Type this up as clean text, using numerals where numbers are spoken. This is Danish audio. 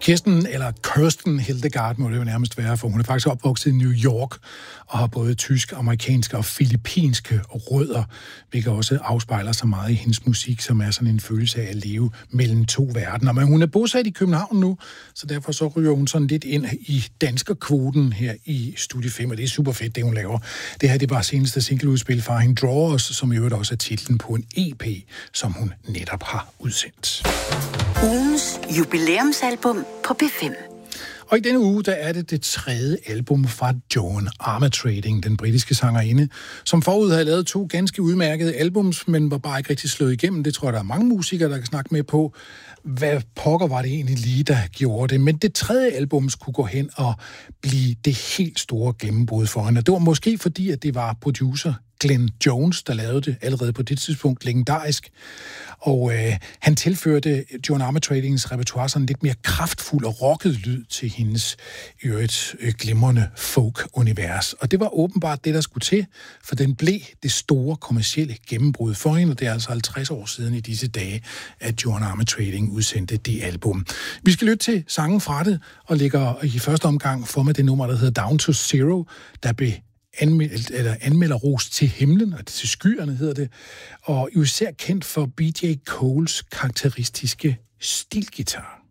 Kirsten Hildegard må det jo nærmest være, for hun er faktisk opvokset i New York og har både tysk, amerikanske og filippinske rødder, hvilket også afspejler sig meget i hendes musik, som er sådan en følelse af at leve mellem to verdener. Men hun er bosat i København nu, så derfor så ryger hun sådan lidt ind i danskerkvoten her i Studie 5, og det er super fedt, det hun laver. Det her, det var seneste singleudspil fra hende, Drawers, som i øvrigt også er titlen på en EP, som hun netop har udsendt. Ugens jubilæumsalbum på B5. Og i denne uge, der er det 3. album fra Joan Armatrading, den britiske sangerinde, som forud havde lavet 2 ganske udmærkede albums, men var bare ikke rigtig slået igennem. Det tror jeg, der er mange musikere, der kan snakke med på. Hvad pokker var det egentlig lige, der gjorde det? Men det 3. album skulle gå hen og blive det helt store gennembrud for hende. Det var måske fordi, at det var producer Glenn Jones, der lavede det allerede på det tidspunkt legendarisk. Og han tilførte Joan Armatradings repertoire sådan lidt mere kraftfuld og rocket lyd til hendes øvrigt glimrende folk-univers. Og det var åbenbart det, der skulle til, for den blev det store kommercielle gennembrud for hende, og det er altså 50 år siden i disse dage, at Joan Armatrading udsendte det album. Vi skal lytte til sangen fra det, og lægger i første omgang for med det nummer, der hedder Down to Zero, der blev anmelder ros til himlen, og til skyerne hedder det, og især kendt for BJ Coles karakteristiske stilgitar.